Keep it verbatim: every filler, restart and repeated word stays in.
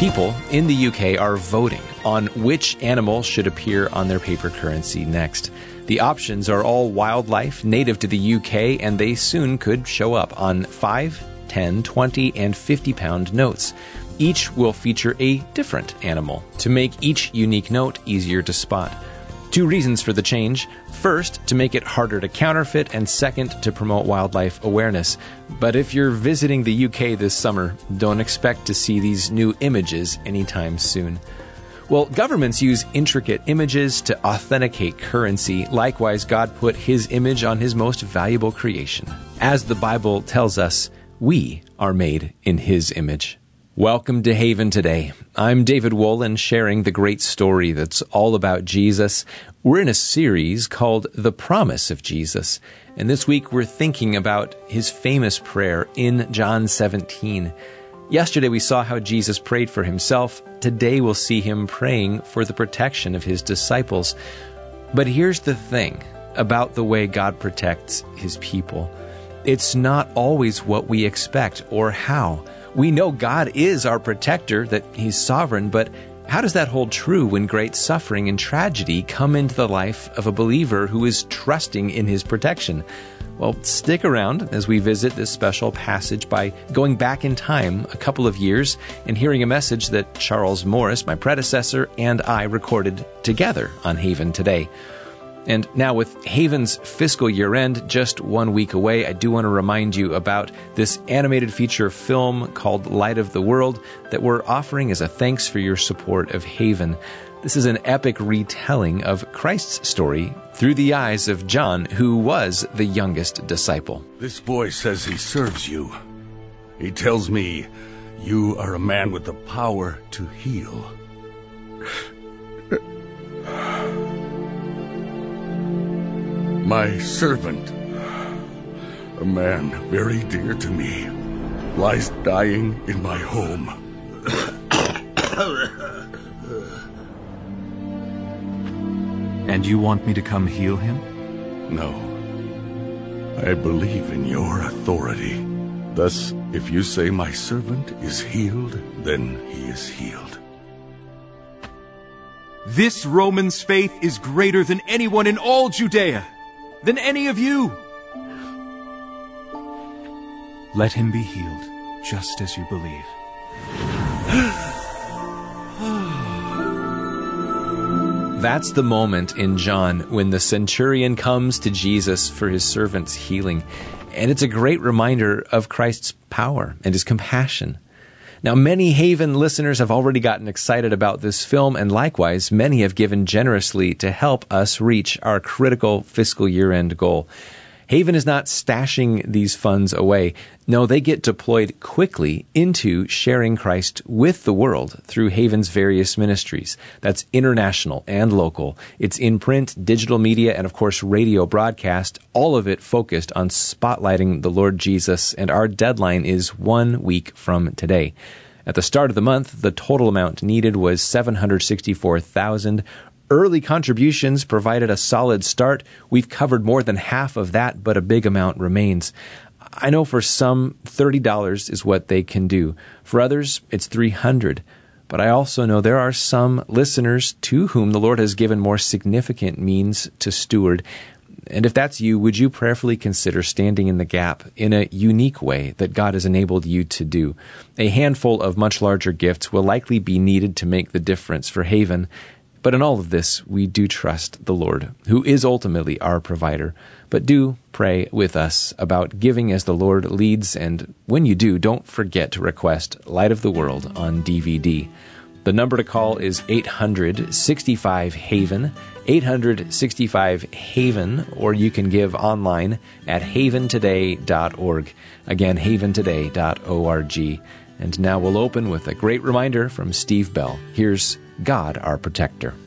People in the U K are voting on which animal should appear on their paper currency next. The options are all wildlife native to the U K, and they soon could show up on five, ten, twenty, and fifty pound notes. Each will feature a different animal to make each unique note easier to spot. Two reasons for the change. First, to make it harder to counterfeit, and second, to promote wildlife awareness. But if you're visiting the U K this summer, don't expect to see these new images anytime soon. Well, governments use intricate images to authenticate currency. Likewise, God put His image on His most valuable creation. As the Bible tells us, we are made in His image. Welcome to Haven Today. I'm David Wolin, sharing the great story that's all about Jesus. We're in a series called The Promise of Jesus, and this week we're thinking about His famous prayer in John seventeen. Yesterday we saw how Jesus prayed for Himself. Today we'll see Him praying for the protection of His disciples. But here's the thing about the way God protects His people. It's not always what we expect or how. We know God is our protector, that He's sovereign, but how does that hold true when great suffering and tragedy come into the life of a believer who is trusting in His protection? Well, stick around as we visit this special passage by going back in time a couple of years and hearing a message that Charles Morris, my predecessor, and I recorded together on Haven Today. And now with Haven's fiscal year end just one week away, I do want to remind you about this animated feature film called Light of the World that we're offering as a thanks for your support of Haven. This is an epic retelling of Christ's story through the eyes of John, who was the youngest disciple. This boy says he serves you. He tells me you are a man with the power to heal. My servant, a man very dear to me, lies dying in my home. And you want me to come heal him? No. I believe in your authority. Thus, if you say my servant is healed, then he is healed. This Roman's faith is greater than anyone in all Judea, than any of you. Let him be healed, just as you believe. That's the moment in John when the centurion comes to Jesus for his servant's healing. And it's a great reminder of Christ's power and His compassion. Now, many Haven listeners have already gotten excited about this film, and likewise, many have given generously to help us reach our critical fiscal year-end goal. Haven is not stashing these funds away. No, they get deployed quickly into sharing Christ with the world through Haven's various ministries. That's international and local. It's in print, digital media, and of course radio broadcast, all of it focused on spotlighting the Lord Jesus, and our deadline is one week from today. At the start of the month, the total amount needed was seven hundred sixty-four thousand dollars. Early contributions provided a solid start. We've covered more than half of that, but a big amount remains. I know for some, thirty dollars is what they can do. For others, it's three hundred dollars. But I also know there are some listeners to whom the Lord has given more significant means to steward. And if that's you, would you prayerfully consider standing in the gap in a unique way that God has enabled you to do? A handful of much larger gifts will likely be needed to make the difference for Haven. But in all of this, we do trust the Lord, who is ultimately our provider. But do pray with us about giving as the Lord leads, and when you do, don't forget to request Light of the World on D V D. The number to call is eight hundred sixty-five Haven, eight hundred sixty-five Haven, or you can give online at haven today dot org. Again, haven today dot org. And now we'll open with a great reminder from Steve Bell. Here's God, our protector.